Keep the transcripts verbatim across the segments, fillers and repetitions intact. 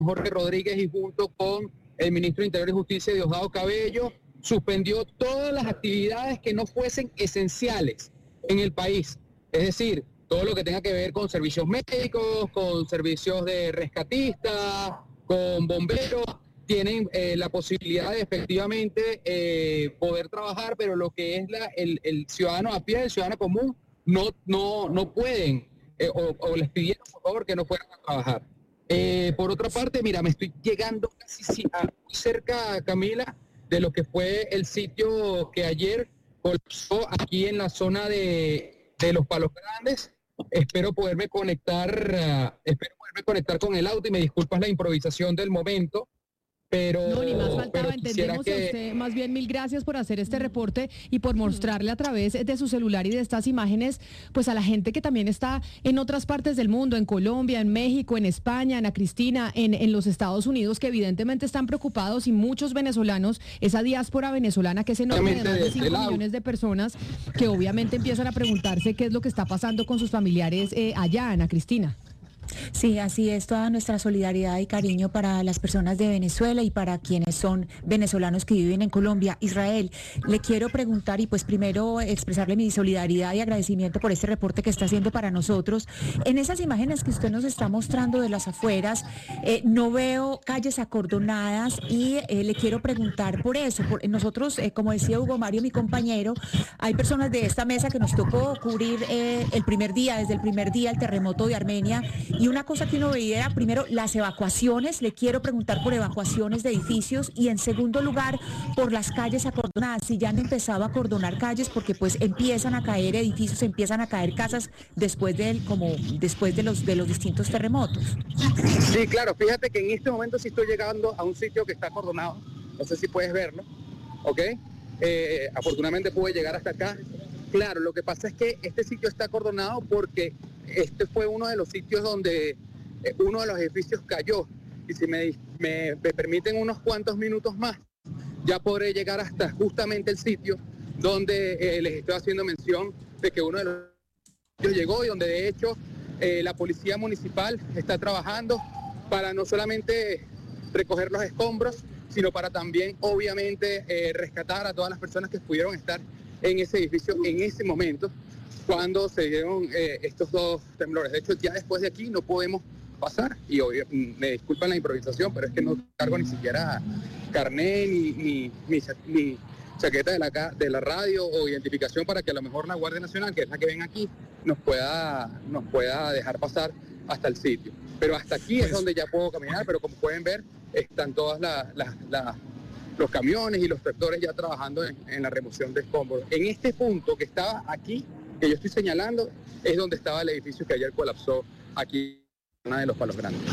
Jorge Rodríguez y junto con el ministro de Interior y Justicia, Diosdado Cabello, suspendió todas las actividades que no fuesen esenciales en el país. Es decir, todo lo que tenga que ver con servicios médicos, con servicios de rescatistas, con bomberos, tienen eh, la posibilidad de efectivamente eh, poder trabajar, pero lo que es la, el, el ciudadano a pie, el ciudadano común, no, no, no pueden, eh, o, o les pidieron por favor que no fueran a trabajar. Eh, por otra parte, mira, me estoy llegando casi a, muy cerca, Camila, de lo que fue el sitio que ayer colapsó aquí en la zona de, de Los Palos Grandes. Espero poderme conectar, uh, espero poderme conectar con el auto y me disculpas la improvisación del momento. Pero, no, ni más faltaba, pero entendemos que... a usted. Más bien, mil gracias por hacer este reporte y por mostrarle a través de su celular y de estas imágenes, pues a la gente que también está en otras partes del mundo, en Colombia, en México, en España, Ana Cristina, en, en los Estados Unidos, que evidentemente están preocupados, y muchos venezolanos, esa diáspora venezolana que es enorme, de más de cinco millones de personas, que obviamente empiezan a preguntarse qué es lo que está pasando con sus familiares eh, allá, Ana Cristina. Sí, así es, toda nuestra solidaridad y cariño para las personas de Venezuela y para quienes son venezolanos que viven en Colombia. Israel, le quiero preguntar y pues primero expresarle mi solidaridad y agradecimiento por este reporte que está haciendo para nosotros. En esas imágenes que usted nos está mostrando de las afueras, eh, no veo calles acordonadas y eh, le quiero preguntar por eso. Por, nosotros, eh, como decía Hugo Mario, mi compañero, hay personas de esta mesa que nos tocó cubrir eh, el primer día, desde el primer día, el terremoto de Armenia. Y una cosa que uno veía era, primero, las evacuaciones. Le quiero preguntar por evacuaciones de edificios y, en segundo lugar, por las calles acordonadas. Si ya han empezado a acordonar calles, porque pues empiezan a caer edificios, empiezan a caer casas después de, como, después de, los, de los distintos terremotos. Sí, claro. Fíjate que en este momento sí estoy llegando a un sitio que está acordonado. No sé si puedes verlo, ¿ok? Eh, afortunadamente pude llegar hasta acá. Claro, lo que pasa es que este sitio está acordonado porque este fue uno de los sitios donde eh, uno de los edificios cayó. Y si me, me, me permiten unos cuantos minutos más, ya podré llegar hasta justamente el sitio donde eh, les estoy haciendo mención de que uno de los sitios llegó y donde de hecho eh, la policía municipal está trabajando para no solamente recoger los escombros, sino para también obviamente eh, rescatar a todas las personas que pudieron estar en ese edificio en ese momento cuando se dieron eh, estos dos temblores. De hecho, ya después de aquí no podemos pasar, y obvio, me disculpan la improvisación, pero es que no cargo ni siquiera carné ni, ni, ni, ni chaqueta de la, de la radio o identificación para que a lo mejor la Guardia Nacional, que es la que ven aquí, nos pueda, nos pueda dejar pasar hasta el sitio. Pero hasta aquí pues, es donde ya puedo caminar, pero como pueden ver, están todas las... las, las los camiones y los tractores ya trabajando en, en la remoción de escombros. En este punto que estaba aquí, que yo estoy señalando, es donde estaba el edificio que ayer colapsó aquí en una de Los Palos Grandes.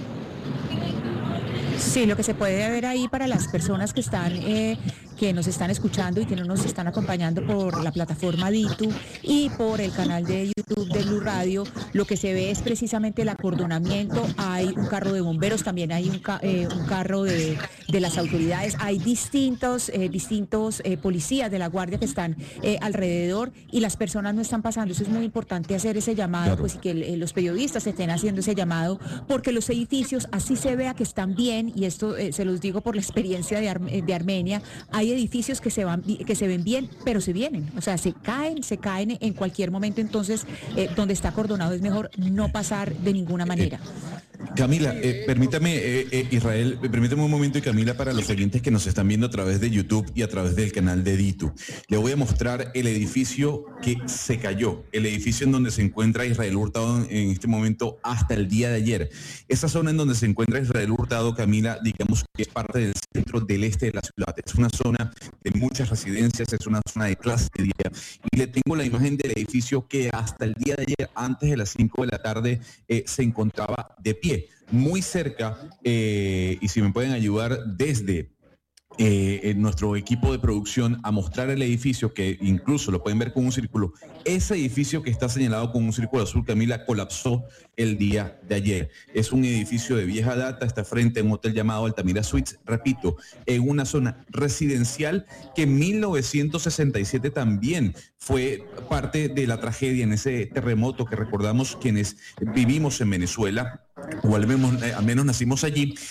Sí, lo que se puede ver ahí para las personas que están, eh, que nos están escuchando y que no nos están acompañando por la plataforma DITU y por el canal de YouTube de Blue Radio, lo que se ve es precisamente el acordonamiento. Hay un carro de bomberos, también hay un, ca eh, un carro de, de las autoridades, hay distintos, eh, distintos eh, policías de la Guardia que están eh, alrededor y las personas no están pasando. Eso es muy importante hacer ese llamado, claro. Pues y que eh, los periodistas estén haciendo ese llamado, porque los edificios, así se vea que están bien, y esto eh, se los digo por la experiencia de, Ar de Armenia, hay edificios que se, van, que se ven bien, pero se vienen, o sea, se caen, se caen en cualquier momento. Entonces, eh, donde está acordonado es mejor no pasar de ninguna manera. Camila, eh, permítame, eh, eh, Israel, permítame un momento, y Camila, para los oyentes que nos están viendo a través de YouTube y a través del canal de DITU. Le voy a mostrar el edificio que se cayó, el edificio en donde se encuentra Israel Hurtado en este momento hasta el día de ayer. Esa zona en donde se encuentra Israel Hurtado, Camila, digamos que es parte del centro del este de la ciudad. Es una zona de muchas residencias, es una zona de clase media. Y le tengo la imagen del edificio que hasta el día de ayer, antes de las cinco de la tarde, eh, se encontraba de pie. Muy cerca, eh, y si me pueden ayudar desde eh, nuestro equipo de producción a mostrar el edificio, que incluso lo pueden ver con un círculo, ese edificio que está señalado con un círculo azul, Camila, colapsó el día de ayer. Es un edificio de vieja data, está frente a un hotel llamado Altamira Suites, repito, en una zona residencial que en mil novecientos sesenta y siete también fue parte de la tragedia en ese terremoto que recordamos quienes vivimos en Venezuela. o al menos, eh, al menos nacimos allí,